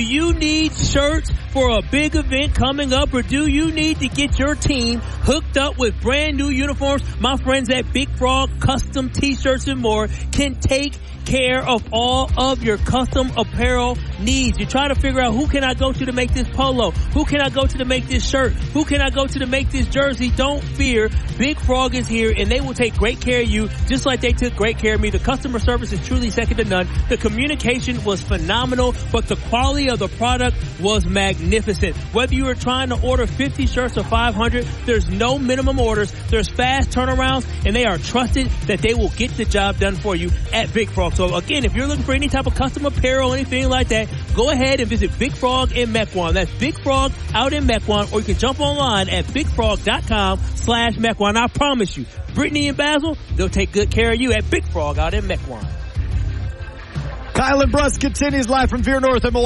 you need shirts for a big event coming up, or do you need to get your team hooked up with brand new uniforms? My friends at Big Frog Custom T-Shirts and more can take care of all of your custom apparel needs. You're trying to figure out, who can I go to make this polo? Who can I go to make this shirt? Who can I go to make this jersey? Don't fear. Big Frog is here, and they will take great care of you, just like they took great care of me. The customer service is truly second to none. The communication was phenomenal, but the quality of the product was magnificent. Whether you are trying to order 50 shirts or 500, there's no minimum orders. There's fast turnarounds, and they are trusted that they will get the job done for you at Big Frog. So again, if you're looking for any type of custom apparel or anything like that, go ahead and visit Big Frog in Mequon. That's Big Frog out in Mequon, or you can jump online at bigfrog.com/Mequon. I promise you, Brittany and Basil, they'll take good care of you at Big Frog out in Mequon. Kylan Bruss continues live from Veer North in Milwaukee.